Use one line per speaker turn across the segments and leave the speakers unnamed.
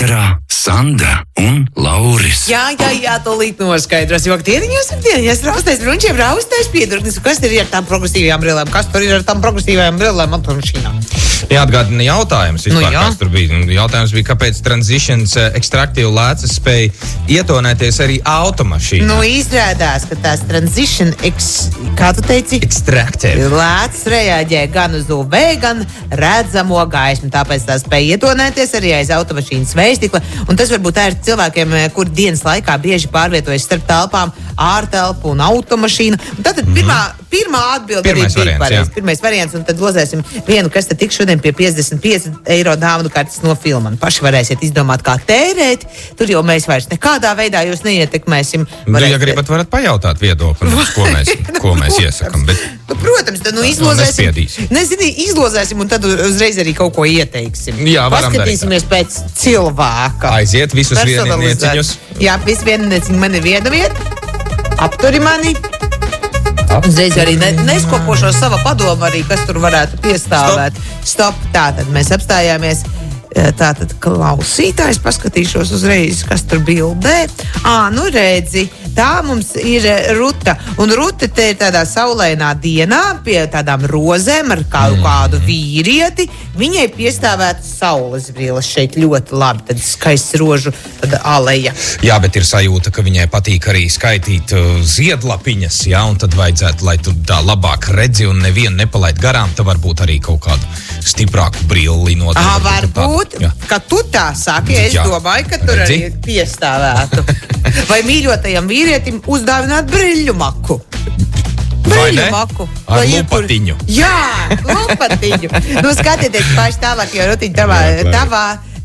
ēterā Sanda un Lauris.
Jā, tūlīt noskaidros, jo aktieriņos raustais brunčiem raustais piedurknis. Kas ir ar tām progresīvajām brillēm? Kas tur ir ar tām progresīvajām brillēm automašīnā?
Jāatgādina jautājums vispār, kas tur bija. Jautājums bija, kāpēc Transitions Extractive lēcas spēja ietonēties arī automašīnā.
Izrādās, ka tās Transition kā tu teici?
Extractive.
Lēcas reaģē gan uz UV, gan redzamo gaismu. Tāpēc tās spēja ietonēties arī aiz automašīnas vējstikla. Un tas varbūt tā ir cilvēkiem, kuri dienas laikā bieži pārvietojas starp telpām, ārtelpu un automašīnu. Un tātad pirmā atbilde arī bija pareizi. Pirmais variants, un tad lozēsim vienu, kas tad tik šodien pie 55 eiro dāvanu kartes no Filman. Paši varēsiet izdomāt, kā tērēt. Tur jau mēs vairs nekādā veidā jūs neietekmēsim.
Ja gribat, varat pajautāt viedokli, ko mēs iesakam. Bet...
Protams, tad izlozēsim un tad uzreiz arī kaut ko ieteiksim.
Jā, varam darīt.
Paskatīsimies pēc cilvēka.
Aiziet visus viennieciņus.
Jā, visi viennieciņi man ir viena vieta. Apturi mani. Uzreiz arī neskopošo sava padoma arī, kas tur varētu piestāvēt. Stop. Tātad mēs apstājāmies. Tātad klausītājs, paskatīšos uzreiz, kas tur bildē. Nu redzi, tā mums ir Ruta. Un Ruta te ir tādā saulainā dienā pie tādām rozēm ar kādu vīrieti. Viņai piestāvētu saules brilles šeit ļoti labi. Tad skaists rožu aleja. Jā,
bet ir sajūta, ka viņai patīk arī skaitīt ziedlapiņas, jā, un tad vajadzētu, lai tu tā labāk redzi un nevienu nepalaid garām, tad varbūt arī kaut kādu stiprāku brilli noteikti.
Varbūt, ka tu tā saki, es domāju, ka tur arī piestāvētu. Vai mīļotajam vīrietim uzdāvināt briļu maku? Briļu maku.
Ar lupatiņu.
Jā, lupatiņu. Skatieties paši tālāk, jo Rutiņa tavā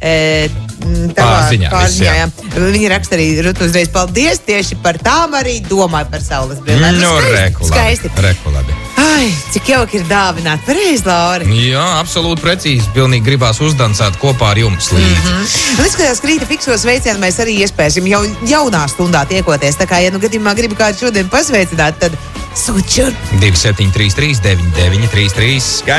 pārziņā. Viņa raksta arī Rutu uzreiz paldies, tieši par tām arī domāju par saules brillēm.
Skaisti. Labi.
Ai, cik jauki ir dāvināt. Pareizi, Lauri.
Jā, absolūti precīzi. Pilnīgi gribās uzdansāt kopā ar jums līdzi.
Un izskatās, ka rīta fiksos veicienu mēs arī iespēsim jau jaunā stundā tiekoties. Tā kā, ja gadījumā gribi kādu šodien pasveicināt, tad sūčur.
2733 9933.